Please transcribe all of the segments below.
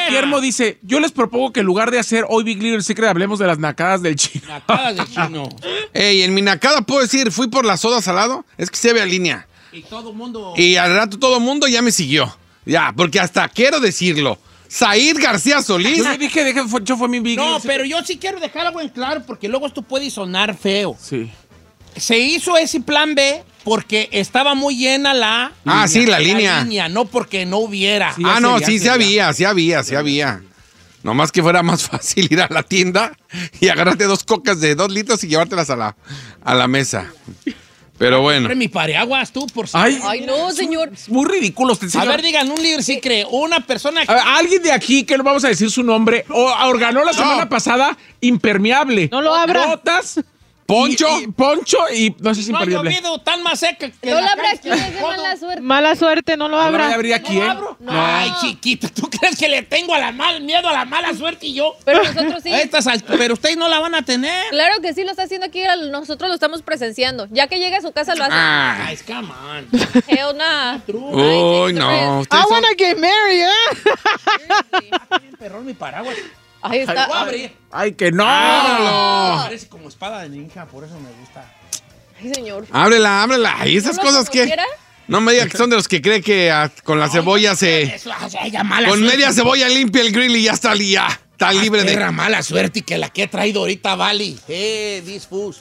Guillermo dice, yo les propongo que en lugar de hacer hoy Big Little Secret hablemos de las nacadas del chino. Nacadas del chino. Ey, en mi nacada puedo decir, fui por la soda salado, es que se ve a línea. Y todo el mundo... Y al rato todo el mundo ya me siguió. Ya, porque hasta quiero decirlo. Said García Solís. Yo dije, yo fue mi Big No, Little Secret. pero yo sí quiero dejar algo en claro porque luego esto puede sonar feo. Sí. Se hizo ese plan B porque estaba muy llena la... Ah, sí, la línea. No porque no hubiera. Sí, Ah, ya no, sé, sí, ya sí había. Nomás que fuera más fácil ir a la tienda y agarrarte 2 cocas de 2 litros y llevártelas a la mesa. Pero bueno. Compré mi paraguas, tú, por si... Ay, no, señor. Es muy ridículo este A señor. ver, digan, un líder sí cree. Una persona... A ver, alguien de aquí, que no vamos a decir su nombre, organó la semana pasada impermeable. No lo abra. Botas, Poncho. poncho y no sé si No ha impermeable. llovido tan más seca que No la lo abra calle. aquí, es de mala suerte. Mala suerte, no lo No lo abra. voy a abrir aquí, ¿No ¿eh? abro? No. Ay, chiquita, ¿tú crees que le tengo miedo a la mala suerte y yo? Pero nosotros sí. Pero ustedes no la van a tener. Claro que sí, lo está haciendo aquí, nosotros lo estamos presenciando. Ya que llegue a su casa lo hace. Ah. Ay, come on. Hell nah. Uy, no. I Ustedes son- wanna get married, ¿eh? Perrón, mi paraguas. Ahí Ay, está. voy a abrir. Ay, que no. Parece como espada de ninja, por eso me gusta. Ay, señor. Ábrela. Y esas ¿No lo cosas que... conociera? No me diga que son de los que cree que con la cebolla se... Eso, ella mala Con suerte. media cebolla limpia el grill y ya está libre de... Perra mala suerte y que la que he traído ahorita vale. This food.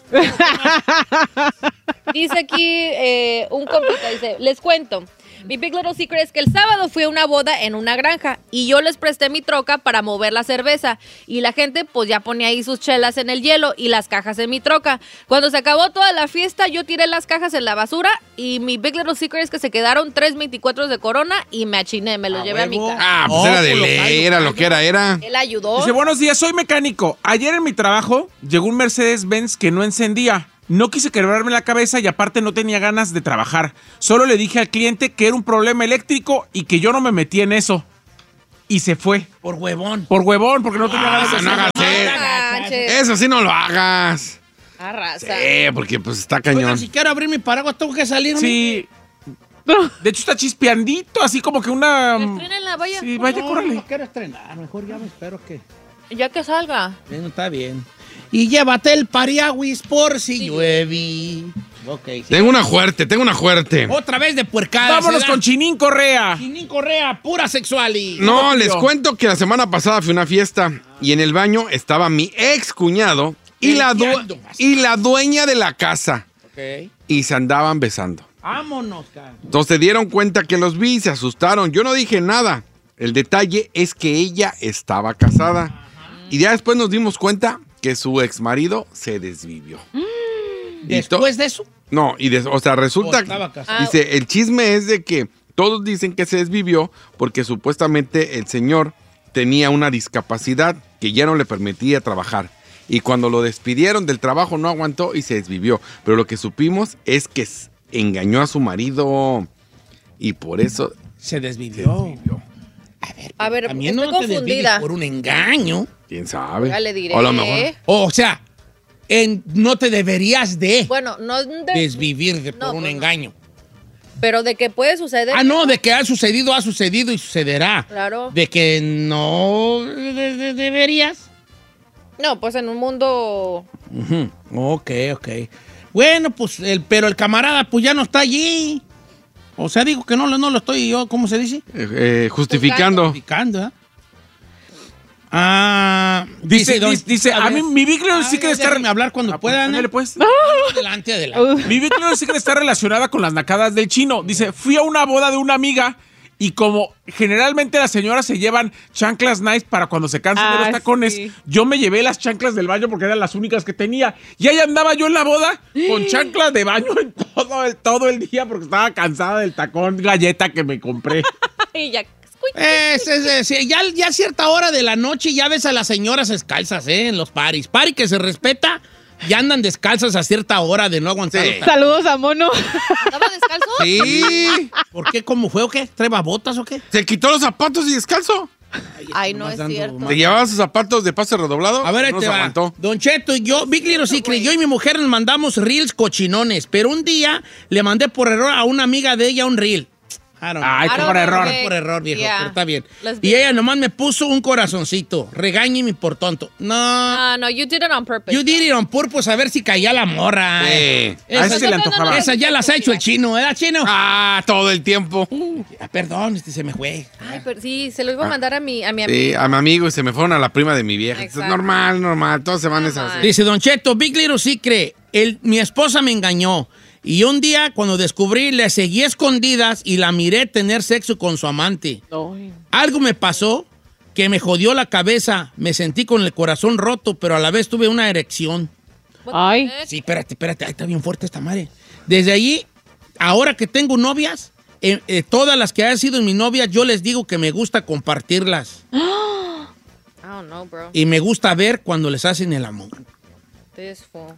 Dice aquí un compita, dice, les cuento. Mi Big Little Secret es que el sábado fui a una boda en una granja y yo les presté mi troca para mover la cerveza y la gente pues ya ponía ahí sus chelas en el hielo y las cajas en mi troca. Cuando se acabó toda la fiesta yo tiré las cajas en la basura y mi Big Little Secret es que se quedaron 3 24 de Corona y me achiné, me los llevé a mi casa. Ah, pues era de ley, era lo que era. Él ayudó. Dice, buenos días, soy mecánico. Ayer en mi trabajo llegó un Mercedes-Benz que no encendía. No quise quebrarme la cabeza y aparte no tenía ganas de trabajar. Solo le dije al cliente que era un problema eléctrico y que yo no me metí en eso. Y se fue. Por huevón. Por huevón, porque no tenía ganas de no hagas eso, sí no lo hagas. Arrasa. Sí, porque pues está Oigan, cañón. si quiero abrir mi paraguas, tengo que salir. Sí. De hecho está chispeandito, así como que una... Estrénenla, vaya. Sí, vaya, No, córrele. no quiero estrenar, mejor ya me espero que... Ya que salga. Bueno, está bien. Y llévate el pariaguis por si llueve. Ok. Sí. Tengo una fuerte. Otra vez de puercadas. Vámonos con Chinín Correa. Chinín Correa, pura sexual y... No, les cuento que la semana pasada fui a una fiesta y en el baño estaba mi ex cuñado y la dueña de la casa. Ok. Y se andaban besando. Vámonos, cara. Entonces se dieron cuenta que los vi y se asustaron. Yo no dije nada. El detalle es que ella estaba casada. Y ya después nos dimos cuenta que su ex marido se desvivió. ¿Después de eso? No, o sea, resulta, estaba casado. dice, el chisme es de que todos dicen que se desvivió porque supuestamente el señor tenía una discapacidad que ya no le permitía trabajar. Y cuando lo despidieron del trabajo no aguantó y se desvivió. Pero lo que supimos es que engañó a su marido y por eso Se desvivió. A ver, También estoy no te desvives confundida. por un engaño. ¿Quién sabe? Ya le diré. O a lo mejor. O sea, no te deberías de Bueno, no desvivir por un pues no. engaño. Pero de que puede suceder. Ah, no, de que ha sucedido y sucederá. Claro. De que no deberías. No, pues en un mundo. Ujú. Ok. Bueno, pues, pero el camarada pues ya no está allí. O sea, digo que no lo estoy yo, ¿cómo se dice? Justificando. Justificando, ¿eh? Ah, Dice, a mí mi Big Little Secret está... déjame hablar cuando puedan. Ándale, pues. Adelante. Mi Big Little Secret está relacionada con las nacadas del chino. Dice, fui a una boda de una amiga y como generalmente las señoras se llevan chanclas nice para cuando se cansan de los tacones, sí. yo me llevé las chanclas del baño porque eran las únicas que tenía. Y ahí andaba yo en la boda con chanclas de baño en todo el día porque estaba cansada del tacón galleta que me compré. Y ya. Sí, ya a cierta hora de la noche ya ves a las señoras descalzas, en los paris. Pari que se respeta, ya andan descalzas a cierta hora de no aguantar. Sí. Saludos a Mono. ¿Estaba descalzo? Sí. ¿Por qué? ¿Cómo fue o qué? ¿Treba botas o qué? Se quitó los zapatos y descalzo. Ay, no es cierto. ¿Te llevaba sus zapatos de pase redoblado? A ver, ahí no te se va. aguantó. Don Cheto y yo, Big Little Secret, yo y mi mujer nos mandamos reels cochinones, pero un día le mandé por error a una amiga de ella un reel. I don't know. Ay, I don't por know, error. Nick. Por error, viejo, Yeah. pero está bien. Let's Y be- ella nomás me puso un corazoncito. Regáñeme por tonto. No, No, you did it on purpose. you did it on purpose a ver si caía la morra. Sí. A ese se le No, no, antojaba. no. Esa ya las ha hecho el chino, ¿verdad, chino? Todo el tiempo. Perdón, se me fue. Ay, pero sí, se lo iba a mandar a mi amigo. Sí, a mi amigo y se me fueron a la prima de mi vieja. Es Exacto. normal, todos se van esas. Normal. Dice Don Cheto, Big Little Secret, mi esposa me engañó. Y un día, cuando descubrí, le seguí escondidas y la miré tener sexo con su amante. Ay. Algo me pasó que me jodió la cabeza. Me sentí con el corazón roto, pero a la vez tuve una erección. Ay. Sí, espérate. Ay, está bien fuerte esta madre. Desde allí, ahora que tengo novias, todas las que han sido mis novias, yo les digo que me gusta compartirlas. I don't know, bro. Y me gusta ver cuando les hacen el amor. This fool.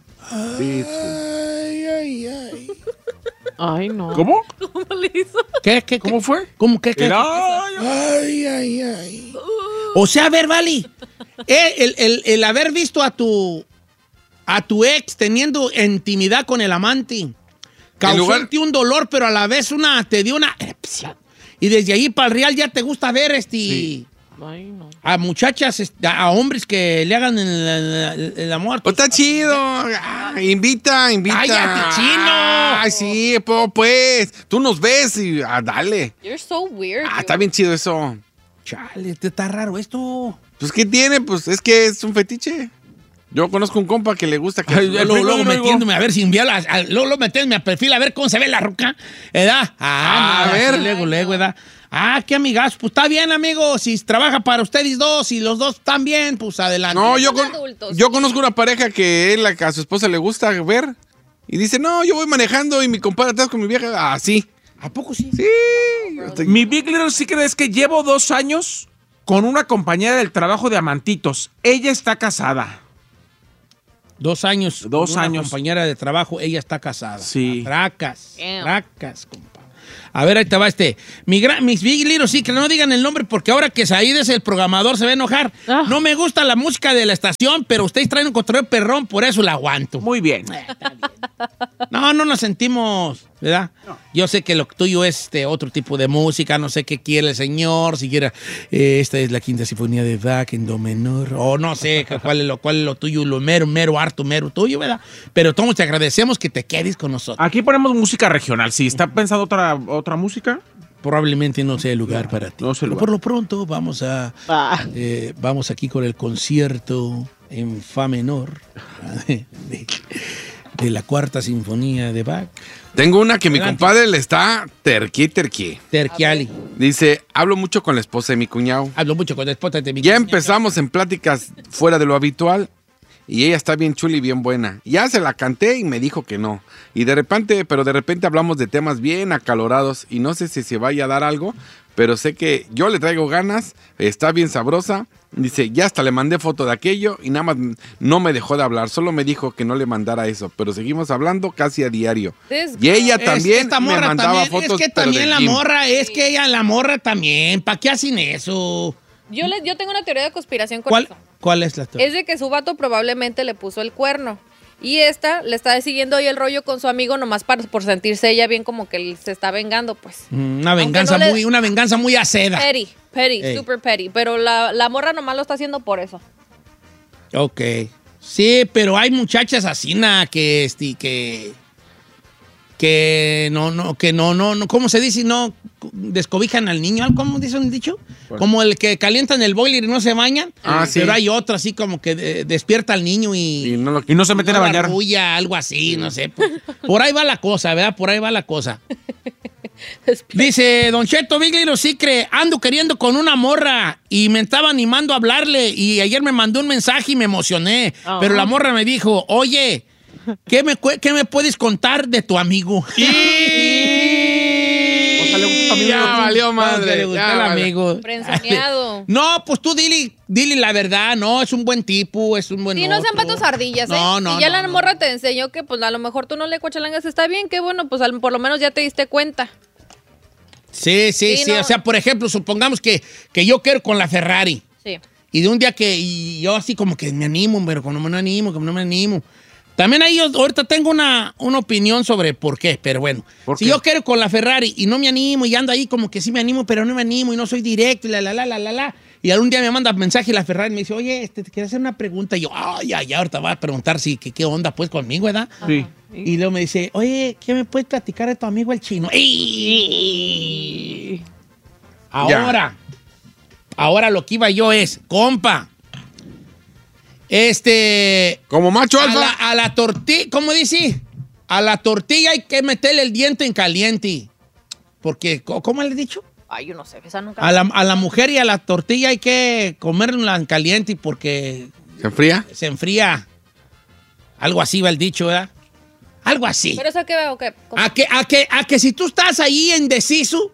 Ay, no. ¿Cómo? ¿Cómo le hizo? ¿Qué? ¿Cómo fue? ¿Cómo qué? Era- O sea, a ver, Vali, el haber visto a tu ex teniendo intimidad con el amante causó lugar- en ti un dolor, pero a la vez te dio una erección. Y desde ahí para el real ya te gusta ver Ay, no. a muchachas, a hombres que le hagan el amor. Pues está chido. Invita. ¡Cállate, chino! Ay, sí, pues. Tú nos ves y dale. You're so weird. dude. Está bien chido eso. Chale, está raro esto. Pues, ¿qué tiene? Pues es que es un fetiche. Yo conozco un compa que le gusta que... Ay, Luego primero metiéndome a ver si enviarla, luego metiéndome a perfil a ver cómo se ve la ruca, ¿verdad? A ver. sí, luego, ¿verdad? Qué amigas, pues está bien, amigo, si trabaja para ustedes dos y los dos están bien, pues adelante. No, Son adultos. yo conozco una pareja que a su esposa le gusta ver y dice, no, yo voy manejando y mi compadre atrás con mi vieja. Sí. ¿A poco sí? Sí. Mi Big Little Secret es que llevo 2 años con una compañera del trabajo de amantitos. Ella está casada. 2 años. 2 con una años. compañera de trabajo, ella está casada. Sí. Tracas, Damn. compa. A ver, ahí te va mis Big Little Secret, no digan el nombre porque ahora que Said es el programador se va a enojar. Ah. No me gusta la música de la estación, pero ustedes traen un control perrón, por eso la aguanto. Muy bien. No nos sentimos, ¿verdad? Yo sé que lo tuyo es otro tipo de música, no sé qué quiere el señor, si quiera, esta es la quinta sinfonía de Bach en do menor, o no sé cuál es lo tuyo, lo mero harto tuyo, ¿verdad? Pero todos te agradecemos que te quedes con nosotros. Aquí ponemos música regional. Si está pensando otra música, Probablemente no sea el lugar para ti. no sea el Pero lugar. por lo pronto vamos vamos aquí con el concierto en fa menor de la cuarta sinfonía de Bach. Tengo una que mi Adelante. compadre le está terqui. Terquiali. Dice, hablo mucho con la esposa de mi cuñado. Hablo mucho con la esposa de mi Ya cuñado. empezamos en pláticas fuera de lo habitual y ella está bien chula y bien buena. Ya se la canté y me dijo que no. Y de repente hablamos de temas bien acalorados y no sé si se vaya a dar algo, pero sé que yo le traigo ganas, está bien sabrosa. Dice, ya hasta le mandé foto de aquello y nada más no me dejó de hablar, solo me dijo que no le mandara eso, pero seguimos hablando casi a diario. This Y ella Es que también esta me morra mandaba también, fotos. Es que pero también del la gym. morra, es que ella, la morra también. ¿Para qué hacen eso? Yo tengo una teoría de conspiración con eso. ¿Cuál es la teoría? Es de que su vato probablemente le puso el cuerno. Y esta le está siguiendo ahí el rollo con su amigo nomás por sentirse ella bien como que él se está vengando, pues. Una venganza, no le- una venganza muy aceda. Petty, Ey. super petty. Pero la morra nomás lo está haciendo por eso. Ok. Sí, pero hay muchachas así, que no, ¿cómo se dice? No descobijan al niño, ¿cómo dice un dicho? Como el que calientan el boiler y no se bañan. Sí. Pero hay otro así como que despierta al niño Y no lo- Y no se meten a la bañar. arrulla, algo así, no sé. Por ahí va la cosa, ¿verdad? Por ahí va la cosa. Dice Don Cheto, Big Little Secret, ando queriendo con una morra y me estaba animando a hablarle y ayer me mandó un mensaje y me emocioné. Ajá. Pero la morra me dijo, oye, ¿qué me puedes contar de tu amigo? O sea, le gusta tu amigo. Ya valió madre. Le gustó ya el valió. amigo. Frenzoneado. No, pues tú dile la verdad, no, es un buen tipo, es un buen Sí, no sean otro. patos ardillas, ¿eh? No, y ya no, la no. morra te enseñó que pues a lo mejor tú no le cuachalangas, está bien, qué bueno, pues por lo menos ya te diste cuenta. Sí, Sí, no. O sea, por ejemplo, supongamos que yo quiero con la Ferrari. Sí. Y de un día y yo así como que me animo, pero como no me animo. También ahí yo ahorita tengo una opinión sobre por qué, pero bueno. ¿Por Si qué? yo quiero con la Ferrari y no me animo y ando ahí como que sí me animo, pero no me animo y no soy directo y la. Y algún día me manda mensaje la Ferrari y me dice, oye, te quería hacer una pregunta. Y yo, ya, ahorita va a preguntar si qué onda pues conmigo, ¿verdad? Sí. Y luego me dice, oye, ¿qué me puedes platicar de tu amigo el chino? ¡Ey! Ahora lo que iba yo es, compa, Como macho alfa. a la tortilla, ¿cómo dice? A la tortilla hay que meterle el diente en caliente. Porque, ¿cómo le he dicho? Ay, yo no sé, esa nunca. A la mujer y a la tortilla hay que comerla en caliente porque ¿Se enfría? se enfría. Algo así va el dicho, ¿verdad? Algo así. ¿Pero eso qué veo? ¿Qué? A que si tú estás ahí indeciso,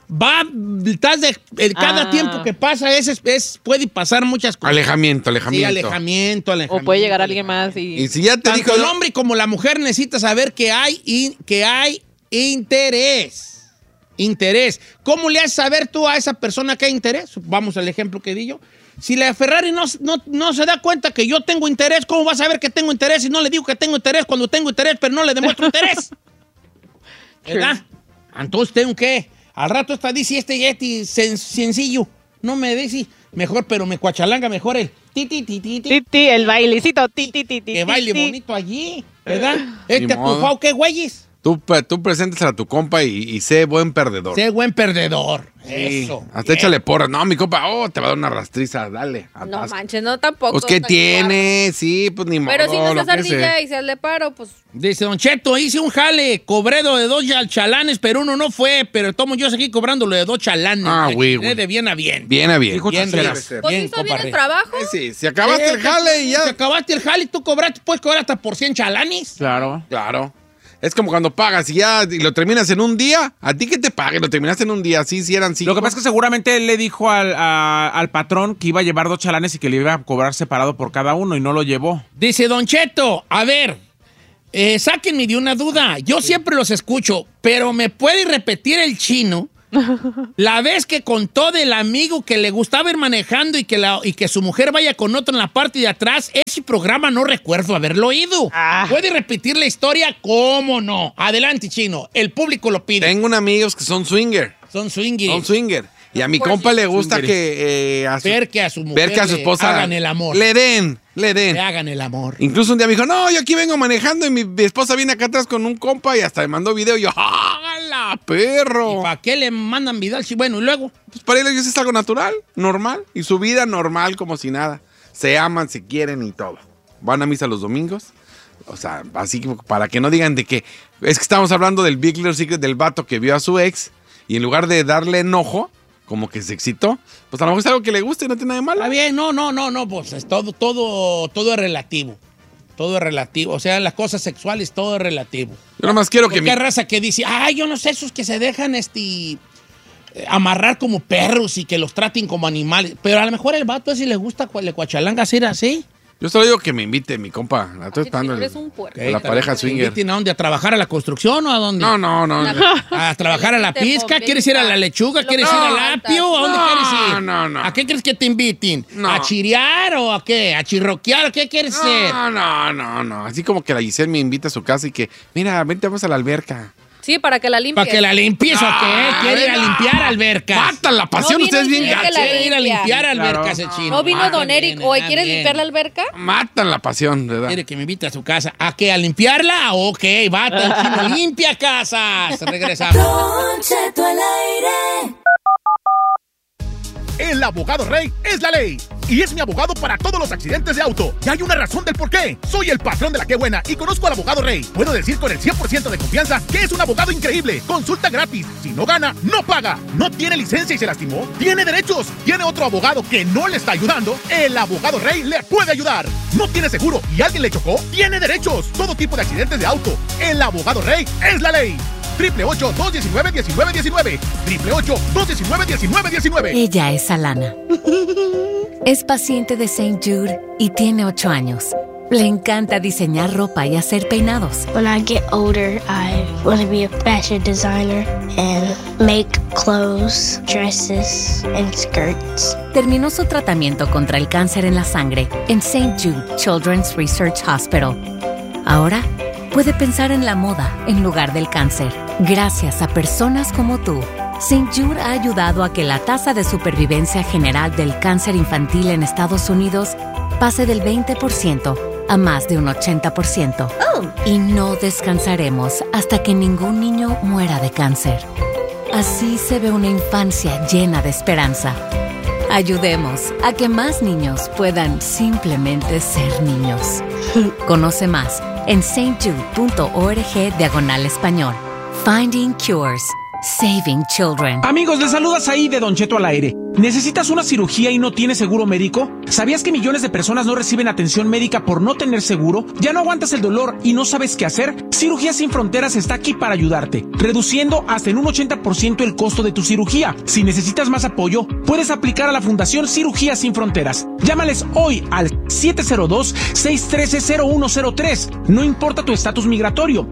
cada tiempo que pasa puede pasar muchas cosas. Alejamiento. Sí, alejamiento. O puede llegar alguien más y... Y si ya te dijo... Tanto el hombre como la mujer necesita saber que hay interés. Interés. ¿Cómo le haces saber tú a esa persona que hay interés? Vamos al ejemplo que di yo. Si la Ferrari no se da cuenta que yo tengo interés, ¿cómo va a saber que tengo interés si no le digo que tengo interés cuando tengo interés, pero no le demuestro interés? ¿Verdad? Entonces tengo que... Al rato está dice sencillo. No me dice mejor, pero me cuachalanga mejor el Titi, el bailecito. Titi. que baile bonito allí, ¿verdad? Ni modo. Pujao, ¿qué güeyes? Tú preséntasela a tu compa y sé buen perdedor. Sé buen perdedor. Sí. Eso. Hasta échale porras. No, mi compa, te va a dar una rastriza, dale. No atasca. manches, no tampoco. Pues, ¿qué tan tiene? Sí, pues ni modo. Pero si no lo se que ardilla sea. y se le paro, pues. Dice Don Cheto, hice un jale, cobré de 2 chalanes, pero uno no fue, pero tomo yo seguí cobrándolo de 2 chalanes. Ah, güey. De bien a bien. Bien a bien. Hijo Bien, chacera. Riz. Pues Bien, hizo bien compadre. el trabajo. Sí, si acabaste el jale y Si ya. acabaste el jale y tú cobraste, puedes cobrar hasta por 100 chalanes. Claro. Claro. Es como cuando pagas y lo terminas en un día. ¿A ti que te paguen? Lo terminaste en un día. Sí, sí eran 5. Lo que pasa es que seguramente él le dijo al patrón que iba a llevar 2 chalanes y que le iba a cobrar separado por cada uno y no lo llevó. Dice Don Cheto, a ver, sáquenme de una duda. Yo siempre los escucho, pero ¿me puede repetir el chino? La vez que contó del amigo que le gustaba ir manejando y que su mujer vaya con otro en la parte de atrás, ese programa no recuerdo haberlo oído. ¿Puede repetir la historia? ¿Cómo no? Adelante, chino. El público lo pide. Tengo unos amigos que son swinger. Son swingers. Son swinger. Y a mi compa le gusta que Ver que a su mujer ver que a su esposa le hagan el amor. Le den. Le hagan el amor. Incluso un día me dijo, no, yo aquí vengo manejando y mi esposa viene acá atrás con un compa y hasta me mandó video. Y yo, ¡hala, perro! ¿Y para qué le mandan video? Bueno, y luego. Pues para ellos es algo natural, normal. Y su vida normal como si nada. Se aman, se quieren y todo. Van a misa los domingos. O sea, así que para que no digan de que... Es que estamos hablando del Big Little Secret del vato que vio a su ex y en lugar de darle enojo, como que se excitó, pues a lo mejor es algo que le gusta y no tiene nada de malo. Está bien, no, pues es todo es relativo. Todo es relativo. O sea, las cosas sexuales, todo es relativo. Yo nada más quiero que Porque hay raza que dice, yo no sé, esos que se dejan amarrar como perros y que los traten como animales. Pero a lo mejor el vato ese le gusta, le cuachalanga hacer así. Yo solo digo que me invite mi compa. La estoy esperando. Eres un puerco. La pareja swinger. ¿A dónde? ¿A trabajar a la construcción o a dónde? No. ¿A trabajar a la Te pizca? moviliza. ¿Quieres ir a la lechuga? ¿Quieres ir al apio? ¿A dónde No, quieres ir? no. ¿A qué crees que te inviten? No. ¿A chirear o a qué? ¿A chirroquear? ¿Qué quieres ser? No. Así como que la Giselle me invita a su casa y que, mira, vente, vamos a la alberca. Sí, para que la limpies. ¿Para que la limpies o qué? ¿Quiere ir a limpiar albercas? Matan la pasión, No vino ustedes bien el día que gachos. la ¿Quiere ir a limpia. limpiar albercas Claro. ese chino? No vino Don Bien, Eric. Oye, ¿quieres bien. limpiar la alberca? Matan la pasión, ¿verdad? Quiere que me invite a su casa. ¿A qué? ¿A limpiarla? Ok, bata, el chino limpia casas. Regresamos. Don Cheto al aire. El abogado Rey es la ley. Y es mi abogado para todos los accidentes de auto. Y hay una razón del por qué. Soy el patrón de la Qué Buena y conozco al abogado Rey. Puedo decir con el 100% de confianza que es un abogado increíble. Consulta gratis. Si no gana, no paga. No tiene licencia y se lastimó. Tiene derechos. Tiene otro abogado que no le está ayudando. El abogado Rey le puede ayudar. No tiene seguro y alguien le chocó. Tiene derechos. Todo tipo de accidentes de auto. El abogado Rey es la ley. 888-219-1919. 888-219-1919. Ella es Alana. Es paciente de St. Jude y tiene 8 años. Le encanta diseñar ropa y hacer peinados. When I get older, I want to be a fashion designer and make clothes, dresses, and skirts. Terminó su tratamiento contra el cáncer en la sangre en St. Jude Children's Research Hospital. Ahora puede pensar en la moda en lugar del cáncer. Gracias a personas como tú, St. Jude ha ayudado a que la tasa de supervivencia general del cáncer infantil en Estados Unidos pase del 20% a más de un 80%. Y no descansaremos hasta que ningún niño muera de cáncer. Así se ve una infancia llena de esperanza. Ayudemos a que más niños puedan simplemente ser niños. Conoce más en stjude.org/español. Finding Cures. Saving Children. Amigos, les saluda Saí de Don Cheto al aire. ¿Necesitas una cirugía y no tienes seguro médico? ¿Sabías que millones de personas no reciben atención médica por no tener seguro? ¿Ya no aguantas el dolor y no sabes qué hacer? Cirugías Sin Fronteras está aquí para ayudarte, reduciendo hasta en un 80% el costo de tu cirugía. Si necesitas más apoyo, puedes aplicar a la Fundación Cirugías Sin Fronteras. Llámales hoy al 702-613-0103. No importa tu estatus migratorio.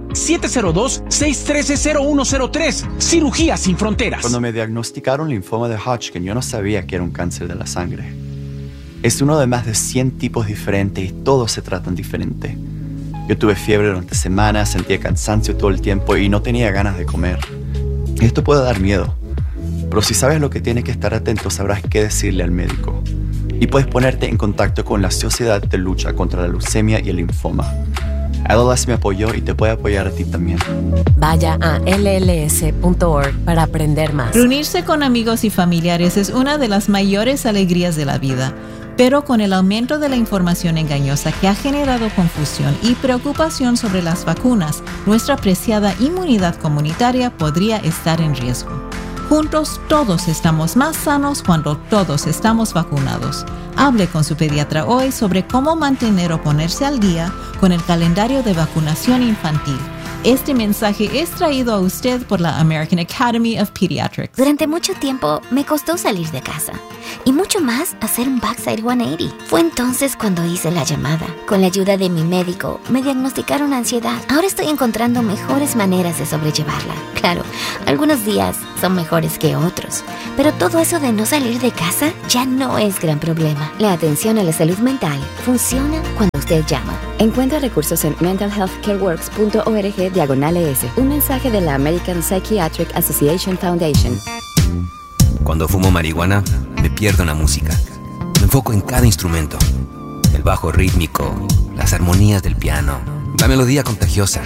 702-613-0103. Cirugías Sin Fronteras. Cuando me diagnosticaron linfoma de Hodgkin, yo no sabía que era un cáncer de la sangre. Es uno de más de 100 tipos diferentes y todos se tratan diferente. Yo tuve fiebre durante semanas, sentía cansancio todo el tiempo y no tenía ganas de comer. Esto puede dar miedo, pero si sabes lo que tienes que estar atento, sabrás qué decirle al médico. Y puedes ponerte en contacto con la Sociedad de Lucha contra la Leucemia y el Linfoma. LLS me apoyó y te puede apoyar a ti también. Vaya a lls.org para aprender más. Reunirse con amigos y familiares es una de las mayores alegrías de la vida. Pero con el aumento de la información engañosa que ha generado confusión y preocupación sobre las vacunas, nuestra preciada inmunidad comunitaria podría estar en riesgo. Juntos todos estamos más sanos cuando todos estamos vacunados. Hable con su pediatra hoy sobre cómo mantener o ponerse al día con el calendario de vacunación infantil. Este mensaje es traído a usted por la American Academy of Pediatrics. Durante mucho tiempo me costó salir de casa y mucho más hacer un backside 180. Fue entonces cuando hice la llamada. Con la ayuda de mi médico me diagnosticaron ansiedad. Ahora estoy encontrando mejores maneras de sobrellevarla. Claro, algunos días son mejores que otros, pero todo eso de no salir de casa ya no es gran problema. La atención a la salud mental funciona cuando usted llama. Encuentra recursos en mentalhealthcareworks.org/ES. Un mensaje de la American Psychiatric Association Foundation. Cuando fumo marihuana, me pierdo en la música. Me enfoco en cada instrumento. El bajo rítmico, las armonías del piano, la melodía contagiosa.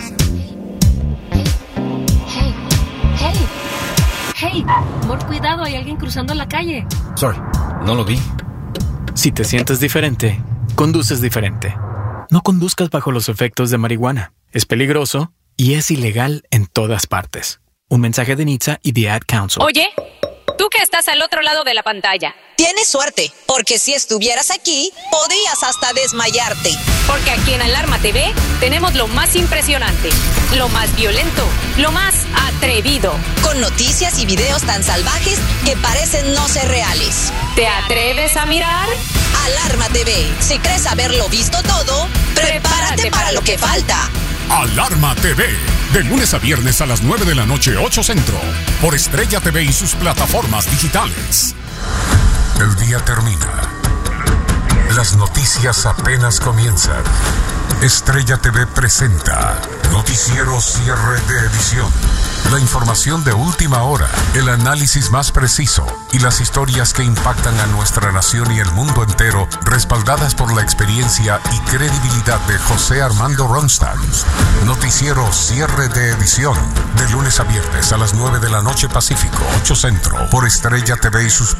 Hey, amor, cuidado, hay alguien cruzando la calle. Sorry, no lo vi. Si te sientes diferente, conduces diferente. No conduzcas bajo los efectos de marihuana. Es peligroso y es ilegal en todas partes. Un mensaje de NHTSA y The Ad Council. Oye, tú que estás al otro lado de la pantalla. Tienes suerte, porque si estuvieras aquí, podrías hasta desmayarte. Porque aquí en Alarma TV tenemos lo más impresionante, lo más violento, lo más atrevido. Con noticias y videos tan salvajes que parecen no ser reales. ¿Te atreves a mirar? Alarma TV. Si crees haberlo visto todo, prepárate para lo que falta. Alarma TV, de lunes a viernes a las 9 de la noche, 8 Centro, por Estrella TV y sus plataformas digitales. El día termina. Las noticias apenas comienzan. Estrella TV presenta Noticiero Cierre de Edición. La información de última hora, el análisis más preciso y las historias que impactan a nuestra nación y el mundo entero, respaldadas por la experiencia y credibilidad de José Armando Ronstadt. Noticiero Cierre de Edición, de lunes a viernes a las 9 de la noche Pacífico, 8 Centro, por Estrella TV y sus